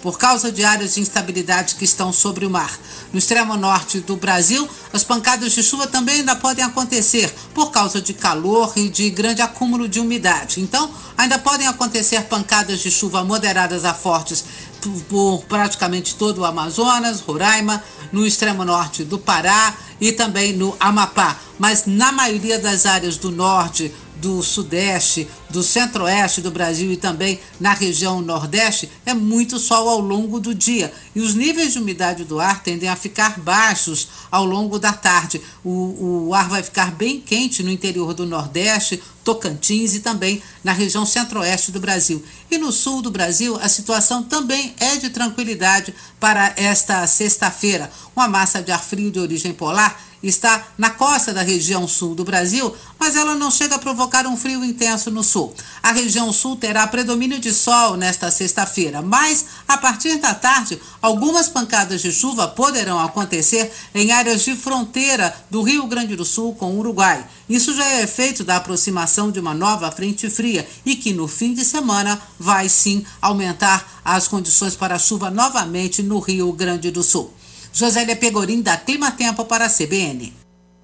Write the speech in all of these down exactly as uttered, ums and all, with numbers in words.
por causa de áreas de instabilidade que estão sobre o mar. No extremo norte do Brasil, as pancadas de chuva também ainda podem acontecer por causa de calor e de grande acúmulo de umidade. Então, ainda podem acontecer pancadas de chuva moderadas a fortes por, por praticamente todo o Amazonas, Roraima, no extremo norte do Pará e também no Amapá. Mas na maioria das áreas do norte, do sudeste, do centro-oeste do Brasil e também na região nordeste, é muito sol ao longo do dia. E os níveis de umidade do ar tendem a ficar baixos ao longo da tarde. O, o ar vai ficar bem quente no interior do Nordeste, Tocantins e também na região centro-oeste do Brasil. E no sul do Brasil, a situação também é de tranquilidade para esta sexta-feira. Uma massa de ar frio de origem polar está na costa da região sul do Brasil, mas ela não chega a provocar um frio intenso no sul. A região sul terá predomínio de sol nesta sexta-feira, mas a partir da tarde, algumas pancadas de chuva poderão acontecer em áreas de fronteira do Rio Grande do Sul com o Uruguai. Isso já é efeito da aproximação de uma nova frente fria e que no fim de semana vai sim aumentar as condições para chuva novamente no Rio Grande do Sul. Josélia Pegorim, da Clima Tempo para a C B N.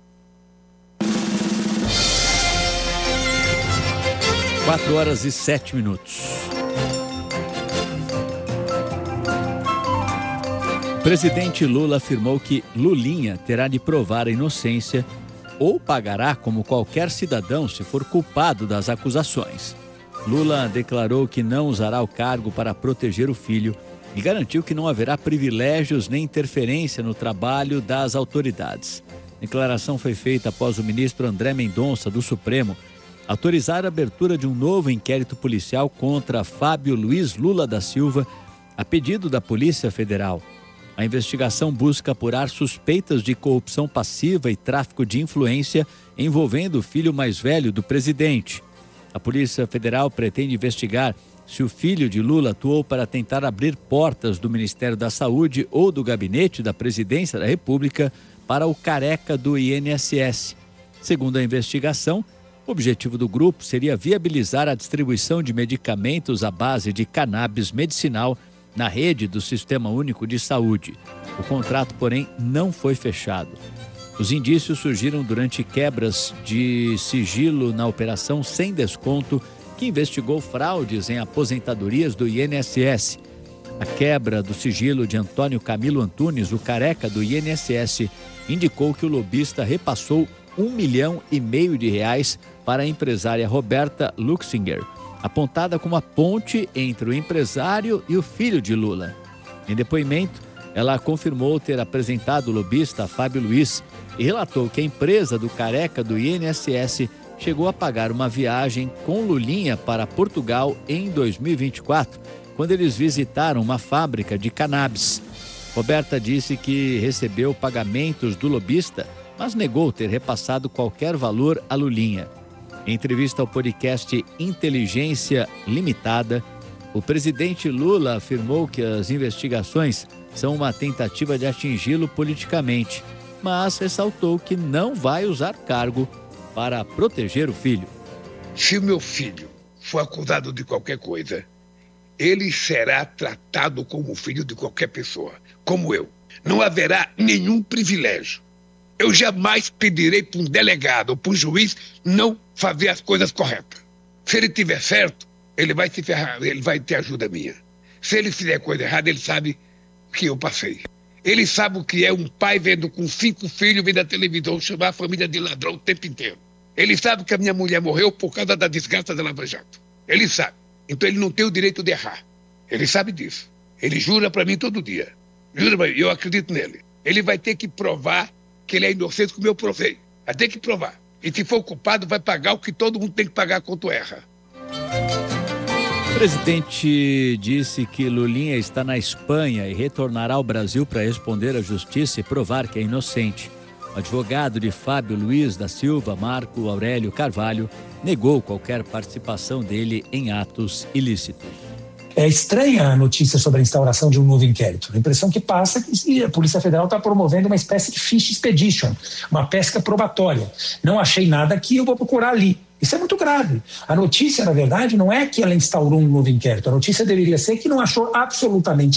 Quatro horas e sete minutos. O presidente Lula afirmou que Lulinha terá de provar a inocência ou pagará como qualquer cidadão se for culpado das acusações. Lula declarou que não usará o cargo para proteger o filho e garantiu que não haverá privilégios nem interferência no trabalho das autoridades. A declaração foi feita após o ministro André Mendonça, do Supremo, autorizar a abertura de um novo inquérito policial contra Fábio Luiz Lula da Silva, a pedido da Polícia Federal. A investigação busca apurar suspeitas de corrupção passiva e tráfico de influência envolvendo o filho mais velho do presidente. A Polícia Federal pretende investigar se o filho de Lula atuou para tentar abrir portas do Ministério da Saúde ou do Gabinete da Presidência da República para o careca do I N S S. Segundo a investigação, o objetivo do grupo seria viabilizar a distribuição de medicamentos à base de cannabis medicinal na rede do Sistema Único de Saúde. O contrato, porém, não foi fechado. Os indícios surgiram durante quebras de sigilo na Operação Sem Desconto, que investigou fraudes em aposentadorias do I N S S. A quebra do sigilo de Antônio Camilo Antunes, o careca do I N S S, indicou que o lobista repassou um milhão e meio de reais para a empresária Roberta Luxinger, apontada como a ponte entre o empresário e o filho de Lula. Em depoimento, ela confirmou ter apresentado o lobista Fábio Luiz e relatou que a empresa do careca do I N S S chegou a pagar uma viagem com Lulinha para Portugal em dois mil e vinte e quatro, quando eles visitaram uma fábrica de cannabis. Roberta disse que recebeu pagamentos do lobista, mas negou ter repassado qualquer valor a Lulinha. Em entrevista ao podcast Inteligência Limitada, o presidente Lula afirmou que as investigações são uma tentativa de atingi-lo politicamente, mas ressaltou que não vai usar cargo para proteger o filho. Se o meu filho for acusado de qualquer coisa, ele será tratado como filho de qualquer pessoa, como eu. Não haverá nenhum privilégio. Eu jamais pedirei para um delegado ou para um juiz não fazer as coisas corretas. Se ele tiver certo, ele vai se ferrar, ele vai ter ajuda minha. Se ele fizer coisa errada, ele sabe que eu passei. Ele sabe o que é um pai vendo com cinco filhos, vendo a televisão, chamar a família de ladrão o tempo inteiro. Ele sabe que a minha mulher morreu por causa da desgraça da Lava Jato. Ele sabe. Então ele não tem o direito de errar. Ele sabe disso. Ele jura para mim todo dia. Jura para mim, eu acredito nele. Ele vai ter que provar que ele é inocente como eu provei. Vai ter que provar. E se for culpado, vai pagar o que todo mundo tem que pagar quando erra. O presidente disse que Lulinha está na Espanha e retornará ao Brasil para responder à justiça e provar que é inocente. O advogado de Fábio Luiz da Silva, Marco Aurélio Carvalho, negou qualquer participação dele em atos ilícitos. É estranha a notícia sobre a instauração de um novo inquérito. A impressão que passa é que a Polícia Federal está promovendo uma espécie de fish expedition, uma pesca probatória. Não achei nada aqui, eu vou procurar ali. Isso é muito grave. A notícia, na verdade, não é que ela instaurou um novo inquérito. A notícia deveria ser que não achou absolutamente